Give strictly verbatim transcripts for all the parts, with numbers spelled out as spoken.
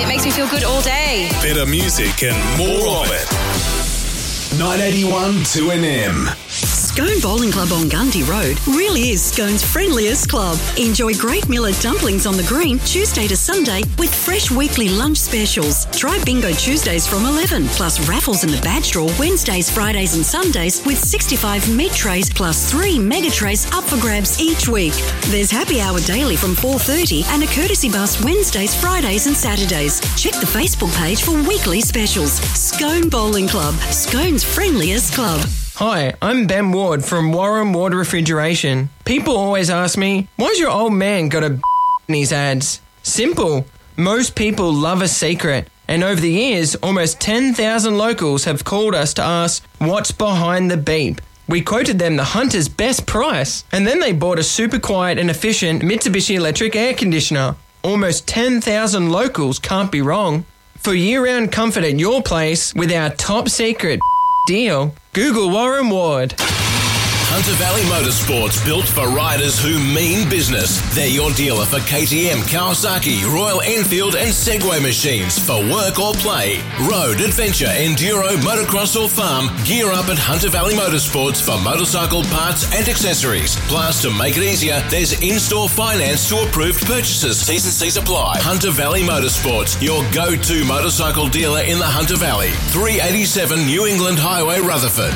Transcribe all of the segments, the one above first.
It makes me feel good all day. Better music and more of it. nine eighty-one two N M. Scone Bowling Club on Gundy Road really is Scone's friendliest club. Enjoy great millet dumplings on the green Tuesday to Sunday with fresh weekly lunch specials. Try Bingo Tuesdays from eleven, plus raffles in the badge draw Wednesdays, Fridays and Sundays with sixty-five meat trays plus three mega trays up for grabs each week. There's happy hour daily from four thirty and a courtesy bus Wednesdays, Fridays and Saturdays. Check the Facebook page for weekly specials. Scone Bowling Club, Scone's friendliest club. Hi, I'm Ben Ward from Warren Ward Refrigeration. People always ask me, why's your old man got a in his ads? Simple. Most people love a secret. And over the years, almost ten thousand locals have called us to ask, what's behind the beep? We quoted them the Hunter's best price, and then they bought a super quiet and efficient Mitsubishi electric air conditioner. Almost ten thousand locals can't be wrong. For year-round comfort at your place with our top secret deal, Google Warren Ward. Hunter Valley Motorsports, built for riders who mean business. They're your dealer for K T M, Kawasaki, Royal Enfield and Segway machines for work or play. Road, adventure, enduro, motocross or farm, gear up at Hunter Valley Motorsports for motorcycle parts and accessories. Plus, to make it easier, there's in-store finance to approved purchases. T's and C's apply. Hunter Valley Motorsports, your go-to motorcycle dealer in the Hunter Valley. three eighty-seven New England Highway, Rutherford.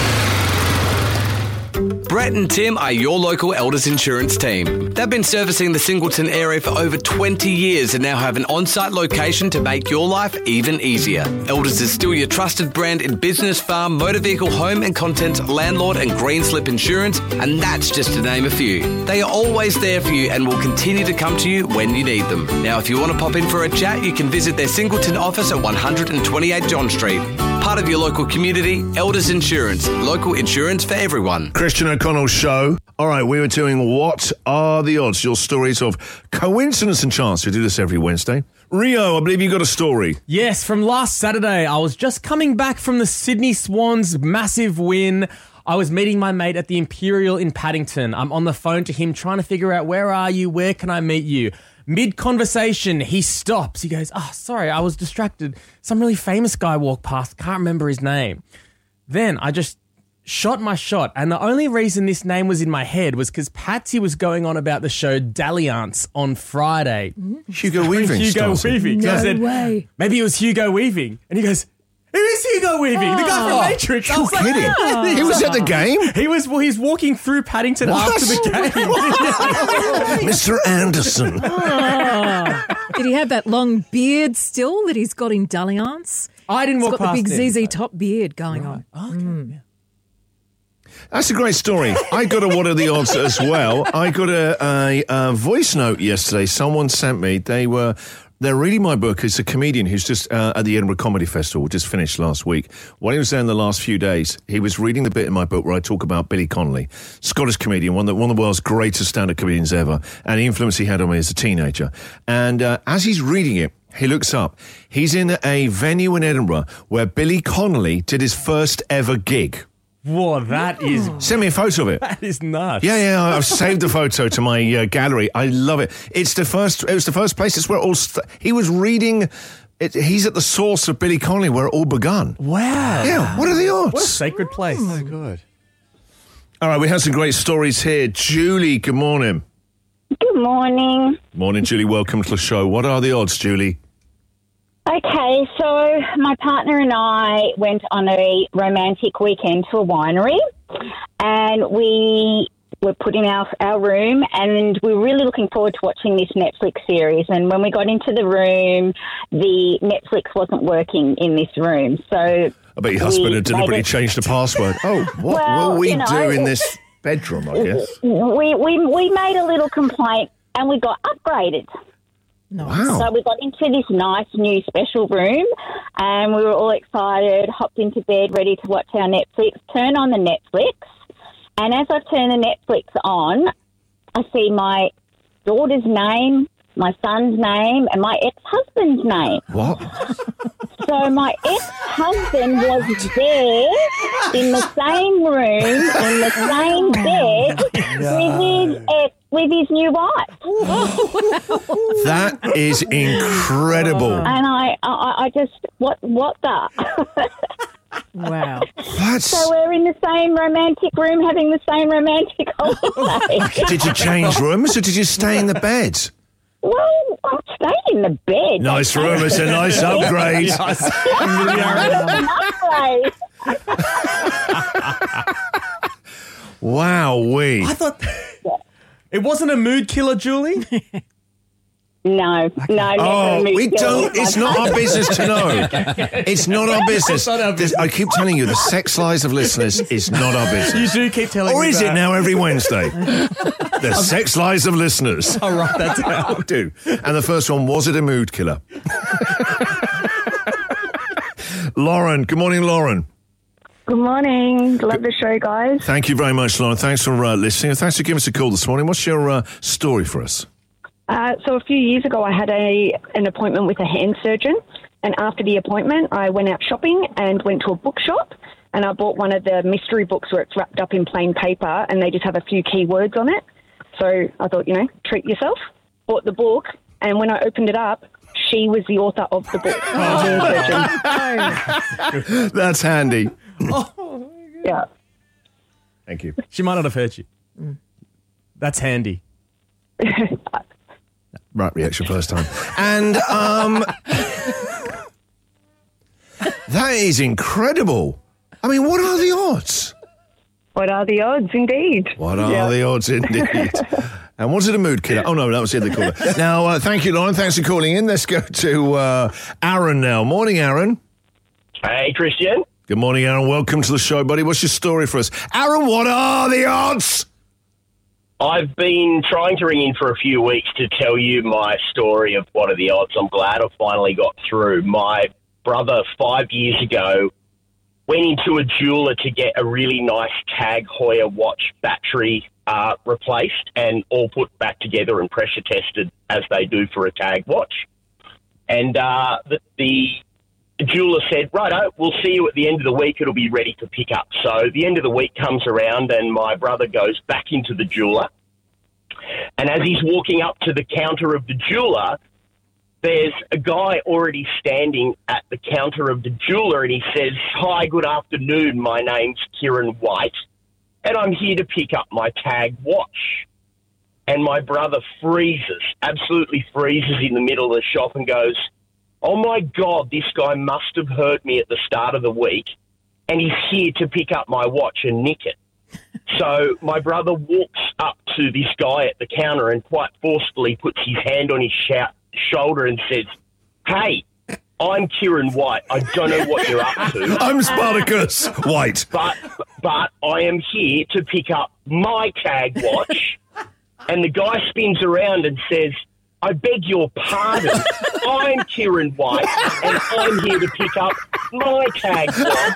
Brett and Tim are your local Elders Insurance team. They've been servicing the Singleton area for over twenty years and now have an on-site location to make your life even easier. Elders is still your trusted brand in business, farm, motor vehicle, home and contents, landlord and green slip insurance, and that's just to name a few. They are always there for you and will continue to come to you when you need them. Now, if you want to pop in for a chat, you can visit their Singleton office at one twenty-eight John Street. Part of your local community, Elders Insurance. Local insurance for everyone. Christian O'Connell's show. All right, we were doing What Are the Odds? Your stories of coincidence and chance. We do this every Wednesday. Rio, I believe you got a story. Yes, from last Saturday. I was just coming back from the Sydney Swans' massive win. I was meeting my mate at the Imperial in Paddington. I'm on the phone to him trying to figure out, where are you? Where can I meet you? Mid-conversation, he stops. He goes, oh, sorry, I was distracted. Some really famous guy walked past. Can't remember his name. Then I just shot my shot. And the only reason this name was in my head was because Patsy was going on about the show Dalliance on Friday. Hugo Weaving. Hugo started. Weaving. No I said, way. maybe it was Hugo Weaving. And he goes, who is Hugo Weaving? Oh, the guy from Matrix. I You're was like, kidding. "Oh." He was at the game? He was, well, he's walking through Paddington What? after the game. Mister Anderson. Oh. Did he have that long beard still that he's got in Dalliance? I didn't He's walk got past the big him, Z Z but- Top beard going on. Oh, okay. Mm. Yeah. That's a great story. I got a What Are the Odds as well. I got a, a, a voice note yesterday. Someone sent me. They were... They're reading my book. It's a comedian who's just uh, at the Edinburgh Comedy Festival, just finished last week. When he was there in the last few days, he was reading the bit in my book where I talk about Billy Connolly, Scottish comedian, one of the, one of the world's greatest stand-up comedians ever, and the influence he had on me as a teenager. And uh, as he's reading it, he looks up. He's in a venue in Edinburgh where Billy Connolly did his first ever gig. Whoa, that is Send me a photo of it. that is nuts. Yeah, yeah, I've saved the photo to my uh, gallery. I love it. It's the first. It was the first place. It's where it all. St- he was reading. It, he's at the source of Billy Connolly, where it all begun. Wow. Yeah. What are the odds? What a sacred place. Oh, good. All right, we have some great stories here. Julie, good morning. Good morning. Morning, Julie. Welcome to the show. What are the odds, Julie? Okay, so my partner and I went on a romantic weekend to a winery, and we were put in our, our room, and we were really looking forward to watching this Netflix series. And when we got into the room, the Netflix wasn't working in this room. So I bet your husband had deliberately it, changed the password. Oh, what Well, will we you know, do in this bedroom, I guess? we, we, we made a little complaint, and we got upgraded. Wow. So we got into this nice new special room, and we were all excited, hopped into bed, ready to watch our Netflix, turn on the Netflix, and as I turn the Netflix on, I see my daughter's name, my son's name, and my ex-husband's name. What? So my ex-husband was there in the same room, in the same bed, with his ex with his new wife. That is incredible. And I, I, I just, what, what the? Wow. That's... So we're in the same romantic room having the same romantic holiday. Did you change rooms or did you stay in the bed? Well, I'm staying in the bed. Nice room. It's a nice upgrade. Wow-wee. I thought it wasn't a mood killer, Julie. No, no. Oh, never we moved don't. to- It's not our business to know. It's not our business. not our This- I keep telling you, the sex lies of listeners is not our You business. do keep telling Or me is that. it now every Wednesday? The sex lies of listeners. I'll write that down. I do. And the first one, was it a mood killer? Lauren. Good morning, Lauren. Good morning. Love the show, guys. Thank you very much, Lauren. Thanks for uh, listening. And thanks for giving us a call this morning. What's your uh, story for us? Uh, so a few years ago, I had a an appointment with a hand surgeon, and after the appointment, I went out shopping and went to a bookshop, and I bought one of the mystery books where it's wrapped up in plain paper, and they just have a few key words on it. So I thought, you know, treat yourself. Bought the book, and when I opened it up, she was the author of the book. hand surgeon. That's handy. Yeah. Thank you. She might not have hurt you. That's handy. Right reaction first time. And um, that is incredible. I mean, what are the odds? What are the odds, indeed? What are Yeah. the odds, indeed? And was it a mood killer? Oh, no, that was the other caller. Now, uh, thank you, Lauren. Thanks for calling in. Let's go to uh, Aaron now. Morning, Aaron. Hey, Christian. Good morning, Aaron. Welcome to the show, buddy. What's your story for us? Aaron, what are the odds? I've been trying to ring in for a few weeks to tell you my story of what are the odds. I'm glad I finally got through. My brother, five years ago, went into a jeweler to get a really nice Tag Heuer watch battery uh, replaced and all put back together and pressure tested as they do for a Tag watch. And uh, the, the jeweler said, righto, we'll see you at the end of the week. It'll be ready to pick up. So the end of the week comes around and my brother goes back into the jeweler. And as he's walking up to the counter of the jeweler, there's a guy already standing at the counter of the jeweler and he says, hi, good afternoon. My name's Kieran White and I'm here to pick up my Tag watch. And my brother freezes, absolutely freezes in the middle of the shop and goes, oh, my God, this guy must have heard me at the start of the week and he's here to pick up my watch and nick it. So my brother walks up to this guy at the counter and quite forcefully puts his hand on his sh- shoulder and says, hey, I'm Kieran White. I don't know what you're up to. I'm Spartacus White. But, but I am here to pick up my Tag watch. And the guy spins around and says, I beg your pardon. I'm Kieran White, and I'm here to pick up my Tag watch.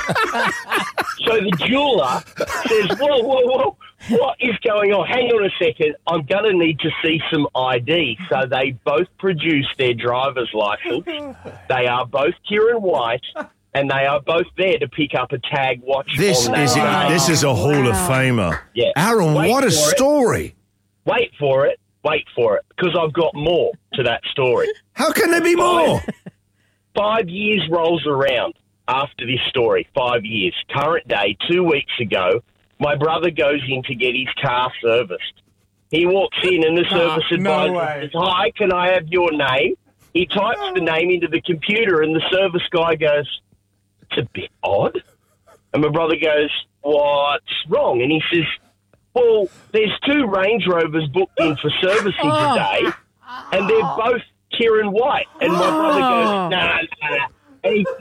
So the jeweler says, whoa, whoa, whoa, what is going on? Hang on a second. I'm going to need to see some I D. So they both produce their driver's license. They are both Kieran White, and they are both there to pick up a Tag watch. This on that is day. this is a Hall of Famer. Yeah. Aaron, Wait what a for it. story. Wait for it. Wait for it, because I've got more to that story. How can there be more? Five, five years rolls around after this story. Five years. Current day, two weeks ago, my brother goes in to get his car serviced. He walks in and the service no advisor way. says, hi, can I have your name? He types the name into the computer and the service guy goes, it's a bit odd. And my brother goes, what's wrong? And he says, well, there's two Range Rovers booked in for servicing today, and they're both Kieran White. And my brother goes, nah, nah, nah. And he,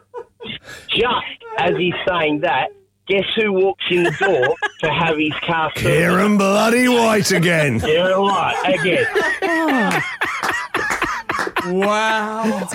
just as he's saying that, guess who walks in the door to have his car serviced? Kieran Bloody White again. Kieran White again. Wow.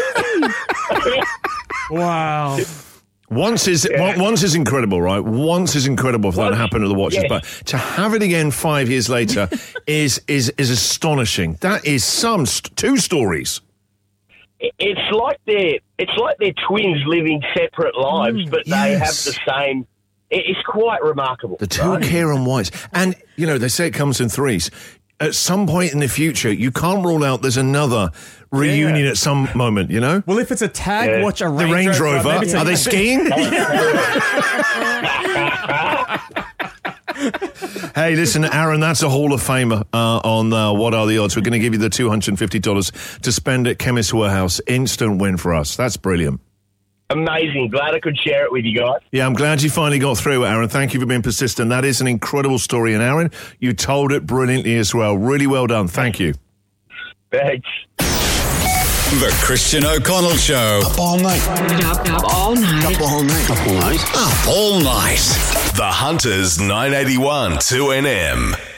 Wow. Once is one, once is incredible, right? Once is incredible if that Once, happened to the watches, yes. but to have it again five years later is is is astonishing. That is some st- two stories. It's like they're it's like they're twins living separate lives, but they yes. have the same it, it's quite remarkable. The two right? Kieran Whites. And, you know, they say it comes in threes. At some point in the future, you can't rule out there's another reunion Yeah. at some moment, you know? Well, if it's a tag, Yeah. watch a The Range, Range Rover. maybe it's a- Are they skiing? Hey, listen, Aaron, that's a Hall of Famer uh, on uh, What Are the Odds. We're going to give you the two hundred fifty dollars to spend at Chemist Warehouse. Instant win for us. That's brilliant. Amazing. Glad I could share it with you guys. Yeah, I'm glad you finally got through, Aaron. Thank you for being persistent. That is an incredible story. And, Aaron, you told it brilliantly as well. Really well done. Thank you. Thanks. The Christian O'Connell Show. Up all night. Up, up all night. Up all night. Up all night. Up all night. The Hunters nine eighty-one two N M.